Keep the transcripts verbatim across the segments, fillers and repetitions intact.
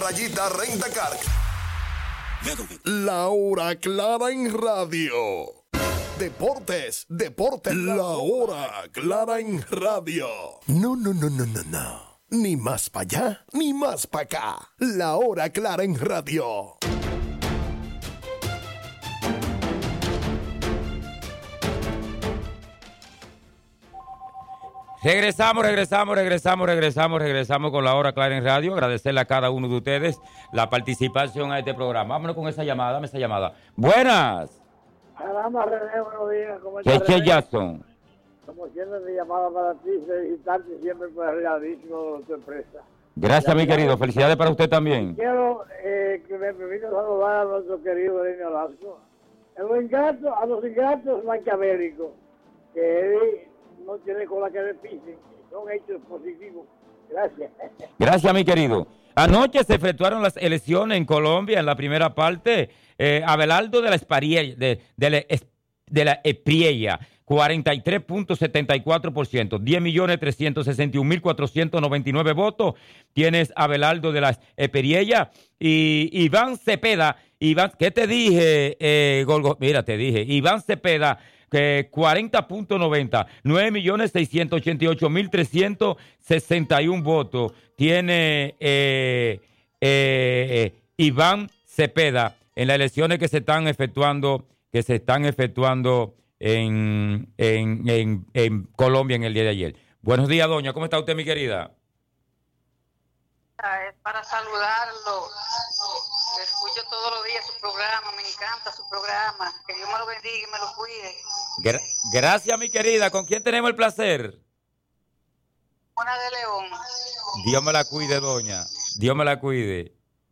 Rayita Rentacar. La hora clara en radio. Deportes, deportes. La hora clara en radio. No, no, no, no, no, no. Ni más para allá, ni más para acá. La hora clara en radio. Regresamos, regresamos, regresamos, regresamos, regresamos con la hora clara en radio. Agradecerle a cada uno de ustedes la participación a este programa. Vámonos con esa llamada, dame esa llamada. Buenas. Caramba, René, buenos días. ¿Cómo ¿Qué estás, che René? Jackson? Como siempre, mi llamada para ti, felicitarte siempre por el realismo de tu empresa. Gracias, mi querido. Felicidades para usted también. Quiero eh, que me permita saludar a nuestro querido Lenny Olasco. A los ingratos, a los ingratos maquiavélicos, que él no tiene cola que le pisen, son hechos positivos. Gracias. Gracias, mi querido. Anoche se efectuaron las elecciones en Colombia en la primera parte. Eh, Abelardo de la Espriella, de, de la, de la Espriella, cuarenta y tres punto setenta y cuatro por ciento, diez millones trescientos sesenta y un mil cuatrocientos noventa y nueve votos. Tienes Abelardo de la Espriella y Iván Cepeda. Iván, ¿qué te dije, eh, Golgo? Mira, te dije, Iván Cepeda, que cuarenta punto noventa, nueve millones seiscientos ochenta y ocho mil trescientos sesenta y un votos. Tiene eh, eh, eh, Iván Cepeda en las elecciones que se están efectuando, que se están efectuando en, en, en, en Colombia en el día de ayer. Buenos días, doña. ¿Cómo está usted, mi querida? Es para saludarlo. Le escucho todos los días su programa, me encanta su programa. Que Dios me lo bendiga y me lo cuide. Gra- gracias, mi querida. ¿Con quién tenemos el placer? Juana de León. Dios me la cuide, doña. Dios me la cuide.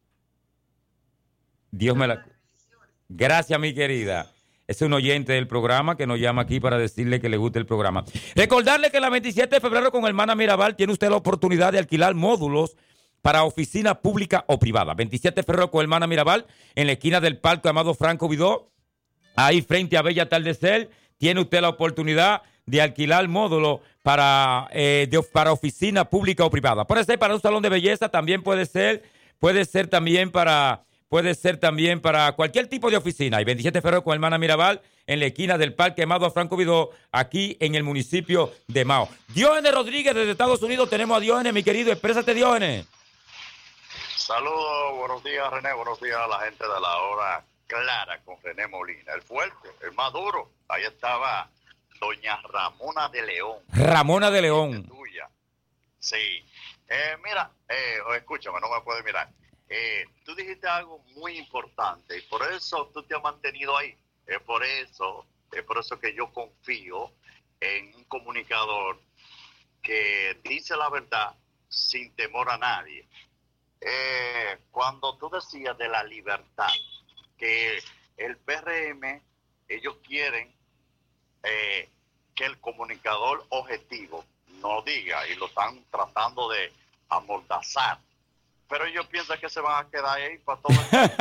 Dios me la... Gracias, mi querida. Es un oyente del programa que nos llama aquí para decirle que le gusta el programa. Recordarle que el veintisiete de febrero con Hermana Mirabal tiene usted la oportunidad de alquilar módulos para oficina pública o privada. veintisiete de febrero con Hermana Mirabal en la esquina del Parque Amado Franco Vidó, ahí frente a Bella Atardecer, tiene usted la oportunidad de alquilar módulos para, eh, de, para oficina pública o privada. Puede ser para un salón de belleza, también puede ser, puede ser también para... Puede ser también para cualquier tipo de oficina. Y veintisiete de febrero con Hermana Mirabal en la esquina del Parque Amado Franco Vidó, aquí en el municipio de Mao. Diógenes Rodríguez desde Estados Unidos. Tenemos a Diógenes, mi querido. Exprésate, Diógenes. Saludos, buenos días, René. Buenos días a la gente de la hora clara con René Molina. El fuerte, el más duro. Ahí estaba doña Ramona de León. Ramona de León. Tuya. Sí. Eh, mira, eh, escúchame, no me puedes mirar. Eh, tú dijiste algo muy importante y por eso tú te has mantenido ahí. Es por eso, es por eso que yo confío en un comunicador que dice la verdad sin temor a nadie. Eh, cuando tú decías de la libertad, que el P R M, ellos quieren eh, que el comunicador objetivo no diga y lo están tratando de amordazar. Pero ellos piensan que se van a quedar ahí para todo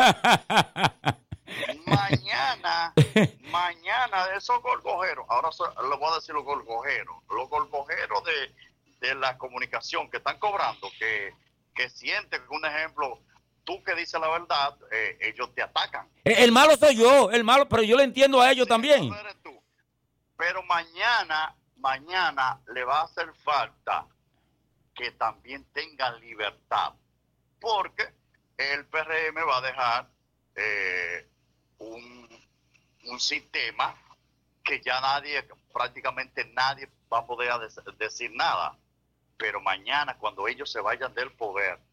el tiempo. Mañana, mañana, esos gorgojeros, ahora so, les voy a decir los gorgojeros, los gorgojeros de, de la comunicación que están cobrando, que, que sienten que, un ejemplo, tú que dices la verdad, eh, ellos te atacan. El malo soy yo, el malo, pero yo le entiendo a ellos sí, también. No eres tú. Pero mañana, mañana le va a hacer falta que también tengan libertad. Porque el P R M va a dejar eh, un, un sistema que ya nadie, prácticamente nadie va a poder decir nada. Pero mañana, cuando ellos se vayan del poder,